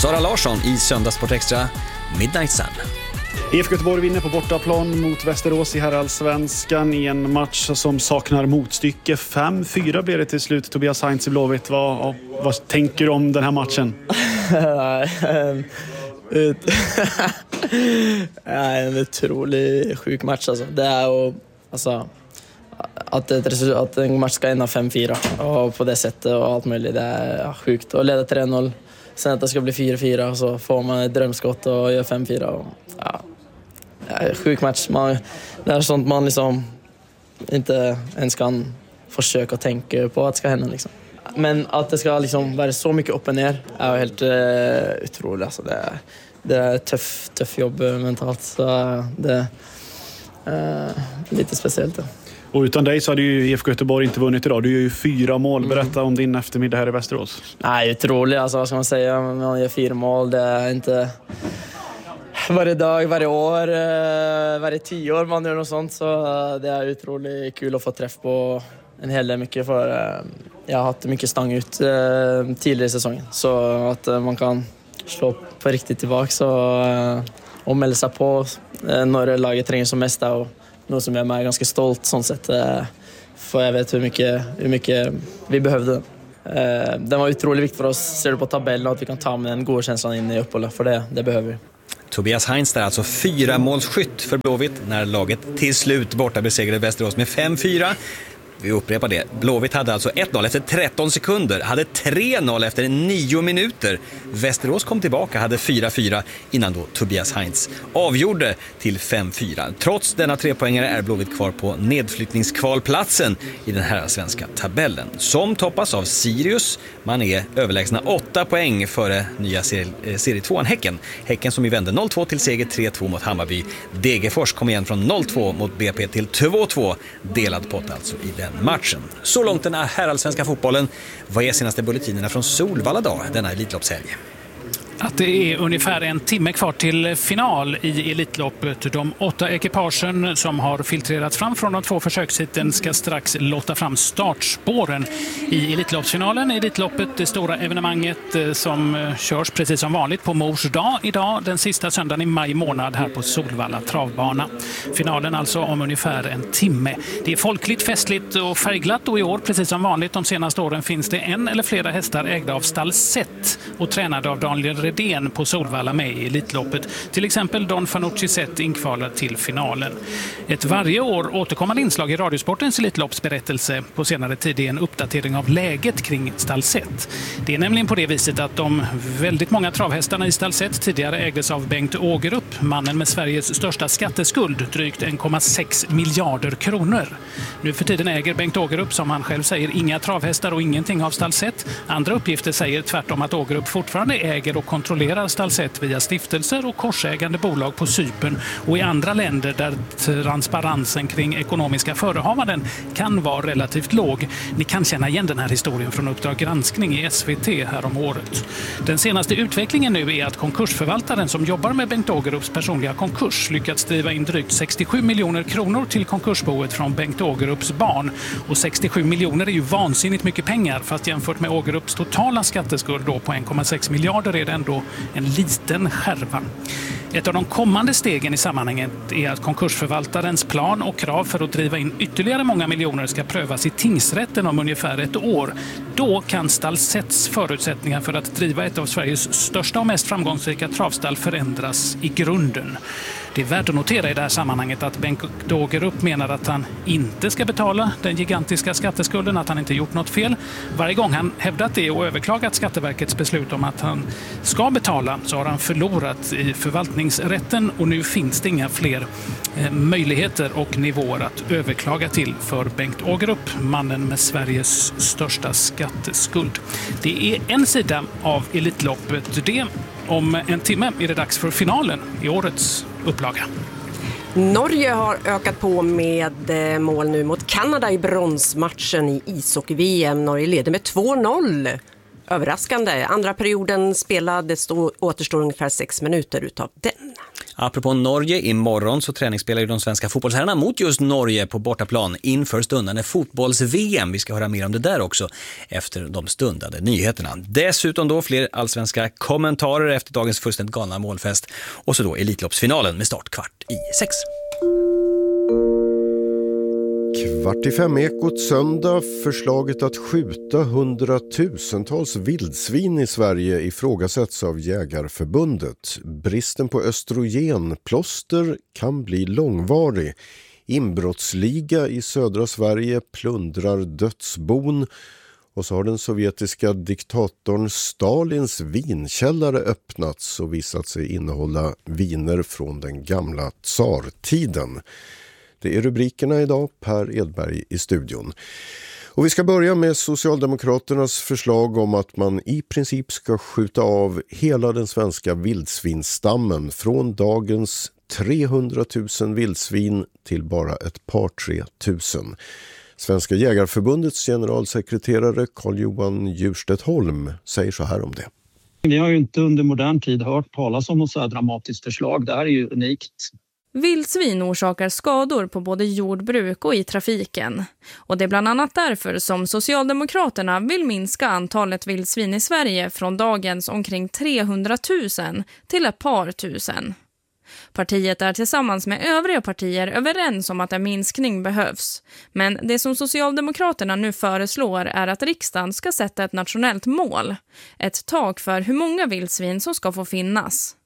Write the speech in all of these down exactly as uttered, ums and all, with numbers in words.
Sara Larsson i Söndagssport Extra, Midnight Sun. I F K Göteborg vinner på bortaplan mot Västerås i herrallsvenskan i en match som saknar motstycke. fem fyra blev det till slut. Tobias Heinz i Blåvitt. Vad, vad tänker du om den här matchen? En otroligt sjuk match alltså. Det är och, alltså, att, ett resultat, att en match ska ända fem fyra och på det sättet och allt möjligt, det är ja, sjukt. Och leda tre noll, sen att det ska bli fyra fyra och så får man ett drömskott och gör fem fyra. Och, ja, sjuk match. Man, det är sånt man liksom inte ens kan försöka tänka på att det ska hända liksom. Men att det ska liksom vara så mycket upp och ner är helt uh, otroligt. Alltså det, är, det är ett tuff, tuff jobb mentalt. Så det är uh, lite speciellt. Ja. Och utan dig så hade ju I F K Göteborg inte vunnit idag. Du gör ju fyra mål. Berätta mm. om din eftermiddag här i Västerås. Nej, otroligt. Alltså, vad ska man säga? Man gör fyra mål. Det är inte varje dag, varje år, varje tio år man gör något sånt. Så det är otroligt kul att få träff på en hel del mycket. För jag har haft mycket stang ut tidigare i säsongen. Så att man kan slå på riktigt tillbaka och, och melda sig på när laget tränger som mest. Och något som jag är ganska stolt sånt sätt. För jag vet hur mycket, hur mycket vi behövde. Den var otroligt viktig för oss. Ser du på tabellen att vi kan ta med en god känsla in i uppehållet. För det, det behöver vi. Tobias Heinz där, alltså fyra målsskytt för Blåvitt när laget till slut borta besegrade Västerås med fem fyra. Vi upprepar det. Blåvitt hade alltså ett noll efter tretton sekunder, hade tre noll efter nio minuter. Västerås kom tillbaka, hade fyra fyra innan då Tobias Heinz avgjorde till fem fyra. Trots denna trepoängare är Blåvitt kvar på nedflyttningskvalplatsen i den här svenska tabellen. Som toppas av Sirius. Man är överlägsna åtta poäng före nya serie, serie tvåan Häcken. Häcken som ju vände noll två till seger tre två mot Hammarby. Degerfors kom igen från noll två mot B P till två två. Delad pott alltså i den matchen. Så långt den är herrallsvenska fotbollen. Vad är senaste bulletinerna från Solvalla då, denna elitloppshelg? Att det är ungefär en timme kvar till final i Elitloppet. De åtta ekipagen som har filtrerats fram från de två försökshiten ska strax låta fram startspåren i Elitloppsfinalen. Elitloppet, det stora evenemanget som körs precis som vanligt på Mors dag idag, den sista söndagen i maj månad här på Solvalla travbana. Finalen alltså om ungefär en timme. Det är folkligt, festligt och färgglatt och i år, precis som vanligt de senaste åren, finns det en eller flera hästar ägda av Stall Sett och tränade av Daniel Redén på Solvalla med i Elitloppet. Till exempel Don Fanucci Sett inkvalar till finalen. Ett varje år återkommande inslag i Radiosportens Elitloppsberättelse på senare tid är en uppdatering av läget kring Stall Sett. Det är nämligen på det viset att de väldigt många travhästarna i Stall Sett tidigare ägdes av Bengt Ågerup, mannen med Sveriges största skatteskuld, drygt en komma sex miljarder kronor. Nu för tiden äger Bengt Ågerup, som han själv säger, inga travhästar och ingenting av Stall Sett. Andra uppgifter säger tvärtom att Ågerup fortfarande äger och kontrollerar Stall Sett via stiftelser och korsägande bolag på Cypern och i andra länder där transparensen kring ekonomiska förehavanden kan vara relativt låg. Ni kan känna igen den här historien från Uppdrag granskning i S V T här om året. Den senaste utvecklingen nu är att konkursförvaltaren som jobbar med Bengt Ågerups personliga konkurs lyckats driva in drygt sextiosju miljoner kronor till konkursboet från Bengt Ågerups barn. Och sextiosju miljoner är ju vansinnigt mycket pengar, fast jämfört med Ågerups totala skatteskuld då på en komma sex miljarder är det ändå en liten skärva. Ett av de kommande stegen i sammanhanget är att konkursförvaltarens plan och krav för att driva in ytterligare många miljoner ska prövas i tingsrätten om ungefär ett år. Då kan Stall Setts förutsättningar för att driva ett av Sveriges största och mest framgångsrika travstall förändras i grunden. Det är värt att notera i det här sammanhanget att Bengt Ågerup menar att han inte ska betala den gigantiska skatteskulden, att han inte gjort något fel. Varje gång han hävdat det och överklagat Skatteverkets beslut om att han ska betala så har han förlorat i förvaltningsrätten och nu finns det inga fler eh, möjligheter och nivåer att överklaga till för Bengt Ågerup, mannen med Sveriges största skatteskuld. Det är en sida av Elitloppet. Det om en timme är det dags för finalen i årets upplaga. Norge har ökat på med mål nu mot Kanada i bronsmatchen i ishockey-V M. Norge leder med två noll. Överraskande. Andra perioden spelades, då återstår ungefär sex minuter utav den. Apropå Norge, imorgon så träningsspelar ju de svenska fotbollsherrarna mot just Norge på bortaplan inför stundande fotbolls-V M. Vi ska höra mer om det där också efter de stundande nyheterna. Dessutom då fler allsvenska kommentarer efter dagens fullständigt galna målfest. Och så då Elitloppsfinalen med start kvart i sex. Kvart i fem ekot söndag. Förslaget att skjuta hundratusentals vildsvin i Sverige ifrågasätts av Jägarförbundet. Bristen på östrogenplåster kan bli långvarig. Inbrottsliga i södra Sverige plundrar dödsbon. Och så har den sovjetiska diktatorn Stalins vinkällare öppnats och visat sig innehålla viner från den gamla tsartiden. Det är rubrikerna idag, Per Edberg i studion. Och vi ska börja med Socialdemokraternas förslag om att man i princip ska skjuta av hela den svenska vildsvinstammen från dagens trehundratusen vildsvin till bara ett par tre tusen. Svenska Jägarförbundets generalsekreterare Carl-Johan Djurstedt Holm säger så här om det. Vi har ju inte under modern tid hört talas om något så här dramatiskt förslag. Det här är ju unikt. Vildsvin orsakar skador på både jordbruk och i trafiken. Och det är bland annat därför som Socialdemokraterna vill minska antalet vildsvin i Sverige från dagens omkring trehundratusen till ett par tusen. Partiet är tillsammans med övriga partier överens om att en minskning behövs. Men det som Socialdemokraterna nu föreslår är att riksdagen ska sätta ett nationellt mål. Ett tak för hur många vildsvin som ska få finnas.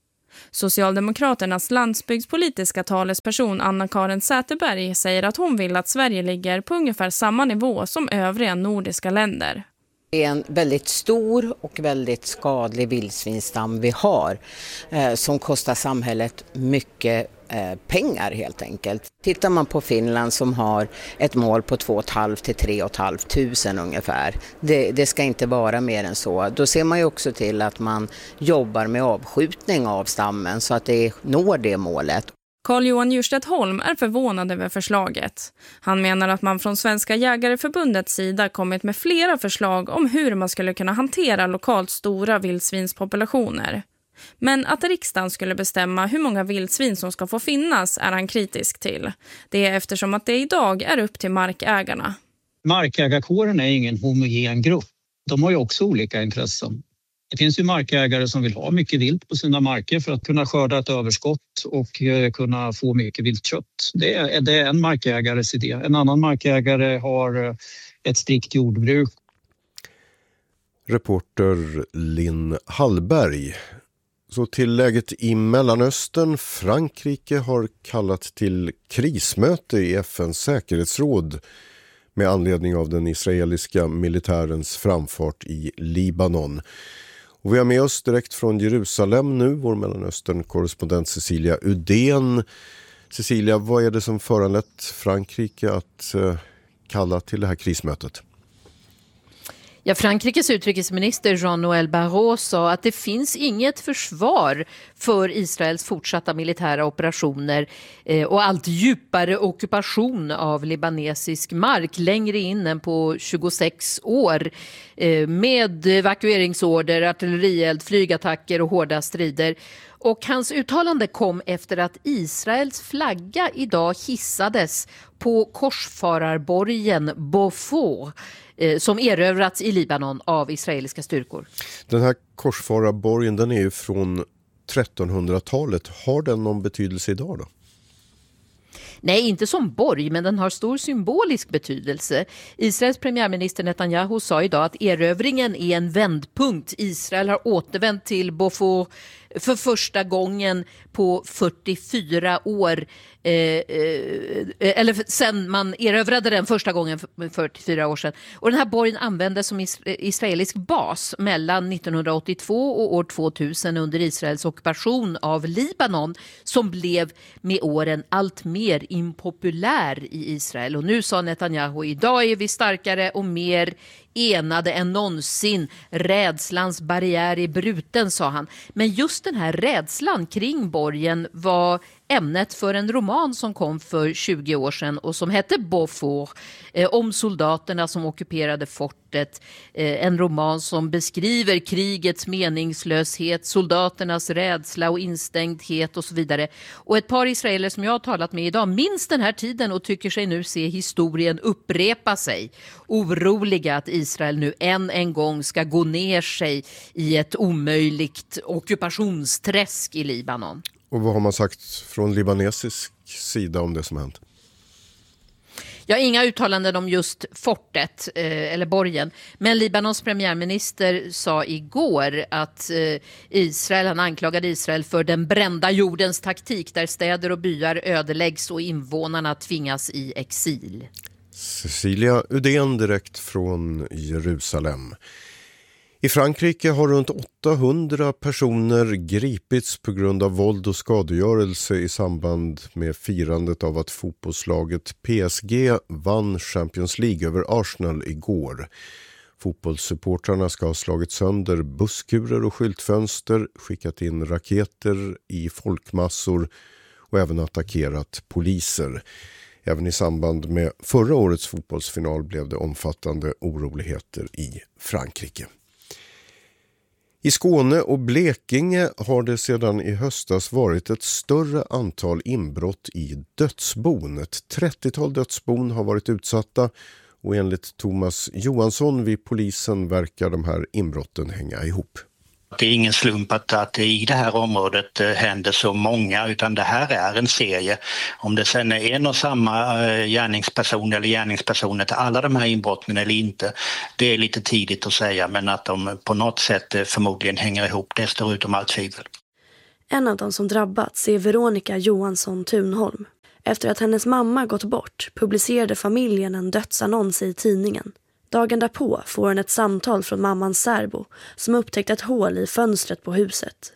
Socialdemokraternas landsbygdspolitiska talesperson Anna-Karin Säterberg säger att hon vill att Sverige ligger på ungefär samma nivå som övriga nordiska länder. Det är en väldigt stor och väldigt skadlig vildsvinstam vi har eh, som kostar samhället mycket eh, pengar helt enkelt. Tittar man på Finland som har ett mål på två och ett halvt till tre och ett halvt tusen ungefär. Det, det ska inte vara mer än så. Då ser man ju också till att man jobbar med avskjutning av stammen så att det når det målet. Carl-Johan Djurstedt Holm är förvånad över förslaget. Han menar att man från Svenska Jägareförbundets sida kommit med flera förslag om hur man skulle kunna hantera lokalt stora vildsvinspopulationer. Men att riksdagen skulle bestämma hur många vildsvin som ska få finnas är han kritisk till. Det är eftersom att det idag är upp till markägarna. Markägarkåren är ingen homogen grupp. De har ju också olika intressen. Det finns ju markägare som vill ha mycket vilt på sina marker för att kunna skörda ett överskott och kunna få mycket viltkött. Det är, det är en markägares idé. En annan markägare har ett strikt jordbruk. Reporter Linn Hallberg. Så till läget i Mellanöstern. Frankrike har kallat till krismöte i F N:s säkerhetsråd med anledning av den israeliska militärens framfart i Libanon. Och vi har med oss direkt från Jerusalem nu, vår Mellanöstern-korrespondent Cecilia Udén. Cecilia, vad är det som föranlett Frankrike att eh, kalla till det här krismötet? Ja, Frankrikes utrikesminister Jean-Noël Barrot sa att det finns inget försvar för Israels fortsatta militära operationer eh, och allt djupare ockupation av libanesisk mark längre in än på tjugosex år eh, med evakueringsorder, artillerield, flygattacker och hårda strider. Och hans uttalande kom efter att Israels flagga idag hissades på korsfararborgen Beaufort som erövrats i Libanon av israeliska styrkor. Den här korsfararborgen, den är ju från trettonhundratalet. Har den någon betydelse idag då? Nej, inte som borg, men den har stor symbolisk betydelse. Israels premiärminister Netanyahu sa idag att erövringen är en vändpunkt. Israel har återvänt till Beaufort för första gången på fyrtiofyra år. Eh, eh, eller sen man erövrade den första gången för fyrtiofyra år sedan. Och den här borgen användes som israelisk bas mellan nittonhundraåttiotvå och år tvåtusen under Israels ockupation av Libanon, som blev med åren allt mer impopulär i Israel. Och nu sa Netanyahu, idag är vi starkare och mer enade än någonsin. Rädslans barriär är bruten, sa han. Men just den här rädslan kring borgen var ämnet för en roman som kom för tjugo år sedan och som hette Beaufort, eh, om soldaterna som ockuperade fortet. Eh, en roman som beskriver krigets meningslöshet, soldaternas rädsla och instängdhet och så vidare. Och ett par israeler som jag har talat med idag minns den här tiden och tycker sig nu se historien upprepa sig. Oroliga att Israel nu än en gång ska gå ner sig i ett omöjligt ockupationsträsk i Libanon. Och vad har man sagt från libanesisk sida om det som hänt? Jag har inga uttalanden om just fortet eh, eller borgen, men Libanons premiärminister sa igår att eh, Israel, han anklagade Israel för den brända jordens taktik där städer och byar ödeläggs och invånarna tvingas i exil. Cecilia Udén direkt från Jerusalem. I Frankrike har runt åttahundra personer gripits på grund av våld och skadegörelse i samband med firandet av att fotbollslaget P S G vann Champions League över Arsenal igår. Fotbollssupportrarna ska ha slagit sönder busskurer och skyltfönster, skickat in raketer i folkmassor och även attackerat poliser. Även i samband med förra årets fotbollsfinal blev det omfattande oroligheter i Frankrike. I Skåne och Blekinge har det sedan i höstas varit ett större antal inbrott i dödsbon. Ett trettiotal dödsbon har varit utsatta och enligt Thomas Johansson vid polisen verkar de här inbrotten hänga ihop. Det är ingen slump att, att det i det här området eh, händer så många, utan det här är en serie. Om det sen är en och samma eh, gärningsperson eller gärningspersoner till alla de här inbrotten eller inte, det är lite tidigt att säga, men att de på något sätt eh, förmodligen hänger ihop, det står utom allt tvivel. En av de som drabbats är Veronica Johansson Tunholm. Efter att hennes mamma gått bort publicerade familjen en dödsannons i tidningen. Dagen därpå får hon ett samtal från mammans särbo som upptäckt ett hål i fönstret på huset.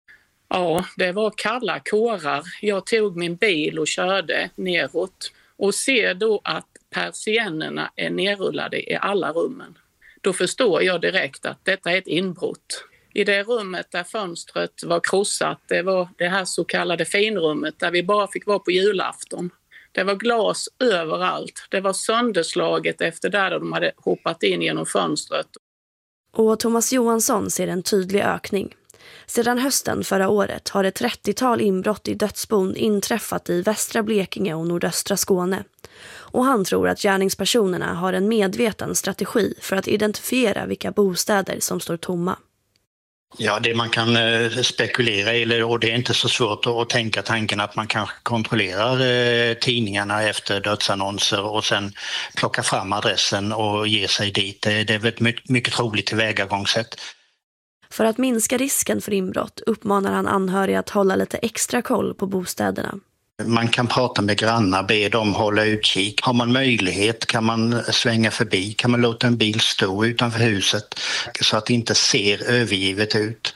Ja, det var kalla kårar. Jag tog min bil och körde neråt och ser då att persiennerna är nerrullade i alla rummen. Då förstår jag direkt att detta är ett inbrott. I det rummet där fönstret var krossat, det var det här så kallade finrummet där vi bara fick vara på julafton. Det var glas överallt. Det var sönderslaget efter där de hade hoppat in genom fönstret. Och Thomas Johansson ser en tydlig ökning. Sedan hösten förra året har ett trettiotal inbrott i dödsbon inträffat i västra Blekinge och nordöstra Skåne. Och han tror att gärningspersonerna har en medveten strategi för att identifiera vilka bostäder som står tomma. Ja, det man kan eh, spekulera i, och det är inte så svårt att, att tänka tanken att man kanske kontrollerar eh, tidningarna efter dödsannonser och sen plockar fram adressen och ger sig dit. Det, det är väl ett mycket, mycket troligt tillvägagångssätt. För att minska risken för inbrott uppmanar han anhöriga att hålla lite extra koll på bostäderna. Man kan prata med grannar, be dem hålla utkik. Har man möjlighet kan man svänga förbi, kan man låta en bil stå utanför huset så att det inte ser övergivet ut.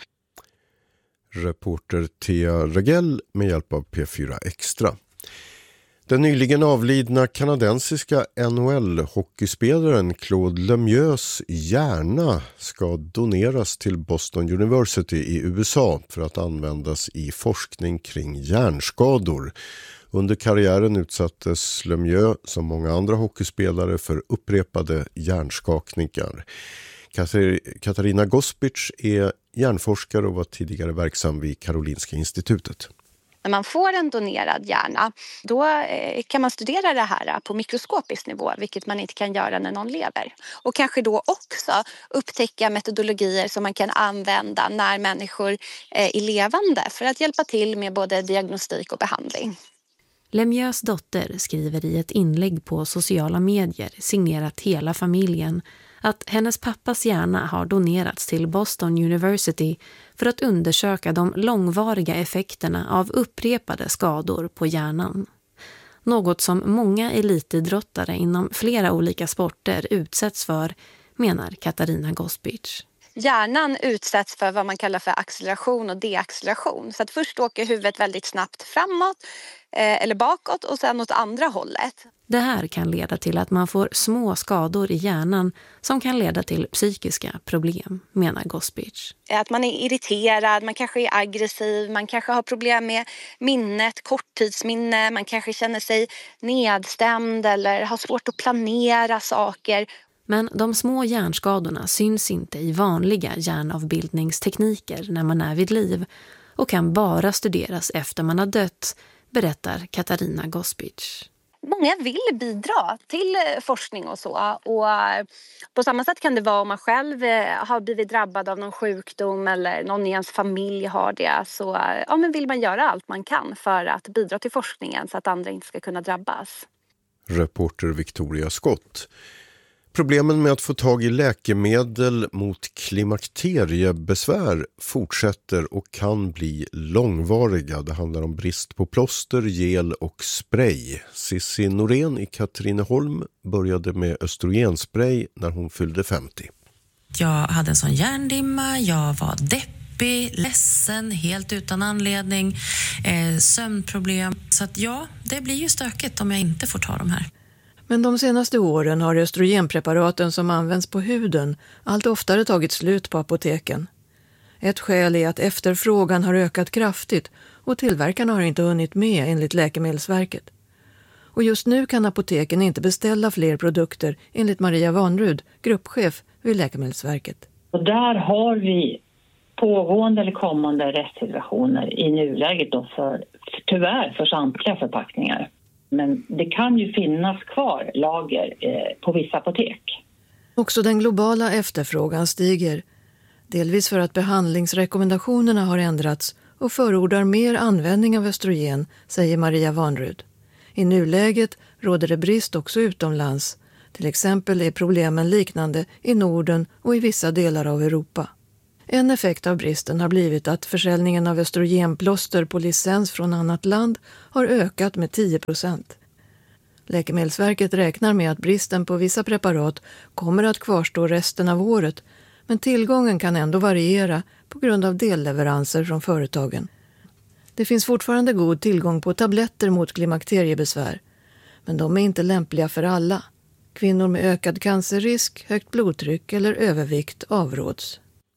Reporter Thea Regell med hjälp av P fyra Extra. Den nyligen avlidna kanadensiska N H L-hockeyspelaren Claude Lemieux hjärna ska doneras till Boston University i U S A för att användas i forskning kring hjärnskador. Under karriären utsattes Lemieux som många andra hockeyspelare för upprepade hjärnskakningar. Katarina Gospic är hjärnforskare och var tidigare verksam vid Karolinska institutet. När man får en donerad hjärna, då kan man studera det här på mikroskopisk nivå, vilket man inte kan göra när någon lever. Och kanske då också upptäcka metodologier som man kan använda när människor är levande för att hjälpa till med både diagnostik och behandling. Lemieux dotter skriver i ett inlägg på sociala medier, signerat hela familjen, att hennes pappas hjärna har donerats till Boston University för att undersöka de långvariga effekterna av upprepade skador på hjärnan. Något som många elitidrottare inom flera olika sporter utsätts för, menar Katarina Gospic. hjärnan utsätts för vad man kallar för acceleration och deacceleration. Så att först åker huvudet väldigt snabbt framåt eh, eller bakåt och sen åt andra hållet. Det här kan leda till att man får små skador i hjärnan som kan leda till psykiska problem, menar Gospic. Att man är irriterad, man kanske är aggressiv, man kanske har problem med minnet, korttidsminne, man kanske känner sig nedstämd eller har svårt att planera saker. Men de små hjärnskadorna syns inte i vanliga hjärnavbildningstekniker när man är vid liv och kan bara studeras efter man har dött, berättar Katarina Gospic. Många vill bidra till forskning och så. Och på samma sätt kan det vara om man själv har blivit drabbad av någon sjukdom eller någon i ens familj har det. Så ja, men vill man göra allt man kan för att bidra till forskningen så att andra inte ska kunna drabbas. Reporter Victoria Scott. Problemen med att få tag i läkemedel mot klimakteriebesvär fortsätter och kan bli långvariga. Det handlar om brist på plåster, gel och spray. Sissi Norén i Katrineholm började med östrogenspray när hon fyllde femtio. Jag hade en sån hjärndimma, jag var deppig, ledsen, helt utan anledning, eh, sömnproblem. Så att ja, det blir ju stökigt om jag inte får ta de här. Men de senaste åren har östrogenpreparaten som används på huden allt oftare tagit slut på apoteken. Ett skäl är att efterfrågan har ökat kraftigt och tillverkarna har inte hunnit med enligt Läkemedelsverket. Och just nu kan apoteken inte beställa fler produkter enligt Maria Vanrud, gruppchef vid Läkemedelsverket. Och där har vi pågående eller kommande rättssituationer i nuläget då för, tyvärr för samtliga förpackningar. Men det kan ju finnas kvar lager eh, på vissa apotek. Också den globala efterfrågan stiger. Delvis för att behandlingsrekommendationerna har ändrats och förordar mer användning av östrogen, säger Maria Vanrud. I nuläget råder det brist också utomlands. Till exempel är problemen liknande i Norden och i vissa delar av Europa. En effekt av bristen har blivit att försäljningen av östrogenplåster på licens från annat land har ökat med tio procent. Läkemedelsverket räknar med att bristen på vissa preparat kommer att kvarstå resten av året, men tillgången kan ändå variera på grund av delleveranser från företagen. Det finns fortfarande god tillgång på tabletter mot klimakteriebesvär, men de är inte lämpliga för alla. Kvinnor med ökad cancerrisk, högt blodtryck eller övervikt avråds.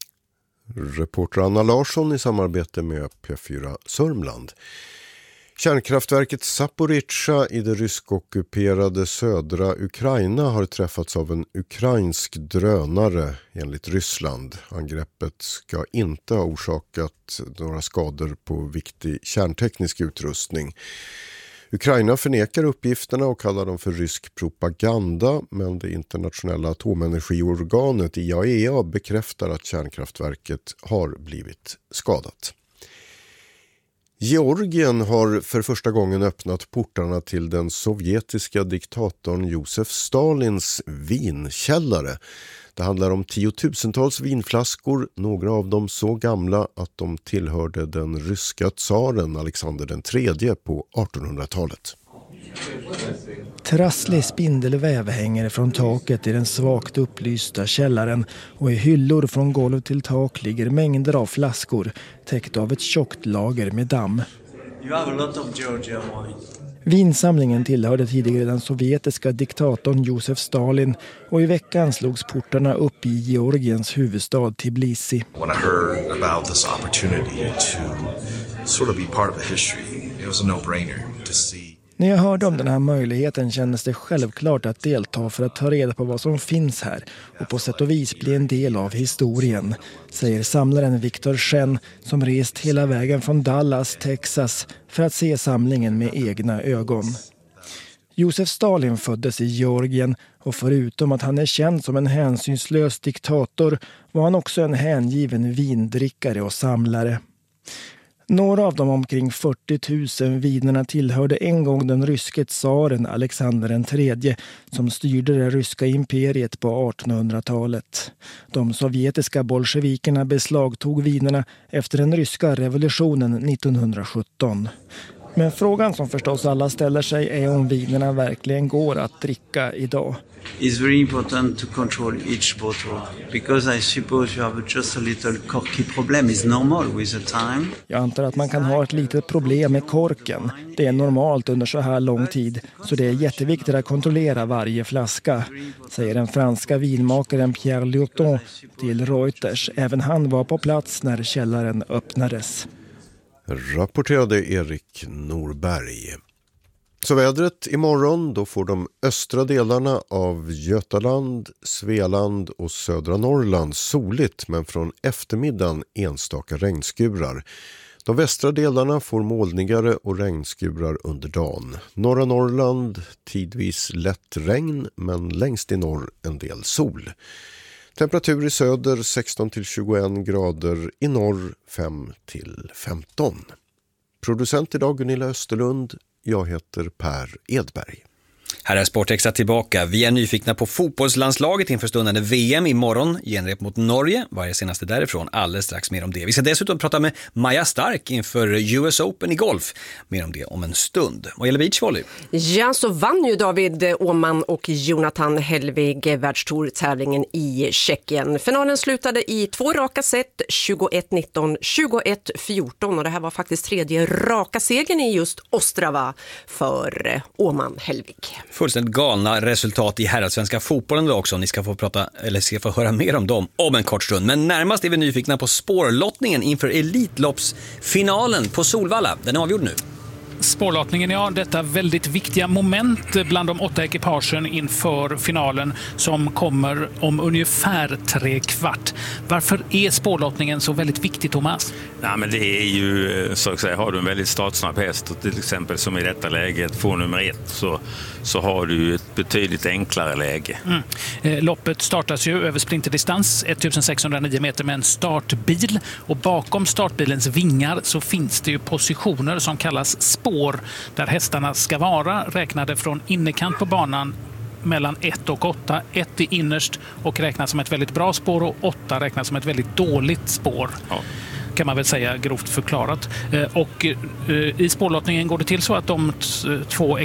Reporter Anna Larsson i samarbete med P fyra Sörmland. Kärnkraftverket Zaporizjzja i det ryskockuperade södra Ukraina har träffats av en ukrainsk drönare enligt Ryssland. Angreppet ska inte ha orsakat några skador på viktig kärnteknisk utrustning. Ukraina förnekar uppgifterna och kallar dem för rysk propaganda, men det internationella atomenergiorganet I A E A bekräftar att kärnkraftverket har blivit skadat. Georgien har för första gången öppnat portarna till den sovjetiska diktatorn Josef Stalins vinkällare. Det handlar om tiotusentals vinflaskor, några av dem så gamla att de tillhörde den ryska tsaren Alexander den tredje på artonhundratalet. Trasslig spindelväv hänger från taket i den svagt upplysta källaren och i hyllor från golv till tak ligger mängder av flaskor täckt av ett tjockt lager med damm. Vinsamlingen tillhörde tidigare den sovjetiska diktatorn Josef Stalin och i veckan slogs portarna upp i Georgiens huvudstad Tbilisi. When I heard about this opportunity to sort of be part of a history, it was a no-brainer to see. När jag hörde om den här möjligheten kändes det självklart att delta för att ta reda på vad som finns här och på sätt och vis bli en del av historien, säger samlaren Viktor Chen som rest hela vägen från Dallas, Texas för att se samlingen med egna ögon. Josef Stalin föddes i Georgien och förutom att han är känd som en hänsynslös diktator var han också en hängiven vindrickare och samlare. Några av de omkring fyrtio tusen vinerna tillhörde en gång den ryske tsaren Alexander den tredje som styrde det ryska imperiet på artonhundratalet. De sovjetiska bolsjevikerna beslagtog vinerna efter den ryska revolutionen nittonhundrasjutton. Men frågan som förstås alla ställer sig är om vinerna verkligen går att dricka idag. it's very important to control each bottle because I suppose you have just a little corky problem. It's normal with the time. Jag antar att man kan ha ett litet problem med korken. Det är normalt under så här lång tid, så det är jätteviktigt att kontrollera varje flaska, säger den franska vinmakaren Pierre Lurton till Reuters. Även han var på plats när källaren öppnades. Rapporterade Erik Norberg. Så vädret imorgon, då får de östra delarna av Götaland, Svealand och södra Norrland soligt, men från eftermiddagen enstaka regnskurar. De västra delarna får molnigare och regnskurar under dagen. Norra Norrland tidvis lätt regn, men längst i norr en del sol. Temperatur i söder sexton till tjugoen grader, i norr fem till femton. Producent idag Gunilla Österlund. Jag heter Per Edberg. Här är Sportextra tillbaka. Vi är nyfikna på fotbollslandslaget inför stundande V M imorgon. Genrep mot Norge. Vad är det senaste därifrån? Alldeles strax mer om det. Vi ska dessutom prata med Maja Stark inför U S Open i golf. Mer om det om en stund. Vad gäller beachvolley? Ja, så vann ju David Åhman och Jonathan Hellwig världstourtävlingen i Tjeckien. Finalen slutade i två raka set, tjugoett nitton, tjugoett fjorton. Och det här var faktiskt tredje raka segern i just Ostrava för Åhman Hellwig. Fullständigt galna resultat i herrallsvenska fotbollen då också. Ni ska få prata, eller ska få höra mer om dem om en kort stund. Men närmast är vi nyfikna på spårlottningen inför Elitloppsfinalen på Solvalla. Den är avgjord nu. Spårlottningen, ja, detta väldigt viktiga moment bland de åtta ekipagen inför finalen som kommer om ungefär tre kvart. Varför är spårlottningen så väldigt viktig, Thomas? Nej, men det är ju, så att säga, har du en väldigt startsnabb häst och till exempel som i detta läget får nummer ett, så, så har du ett betydligt enklare läge. Mm. Eh, loppet startas ju över sprinterdistans, sextonhundranio meter med en startbil, och bakom startbilens vingar så finns det ju positioner som kallas spår, där hästarna ska vara, räknade från innerkant på banan mellan ett och åtta. ett är innerst och räknas som ett väldigt bra spår, och åtta räknas som ett väldigt dåligt spår. Ja. Kan man väl säga, grovt förklarat. Och i spårlottningen går det till så att de två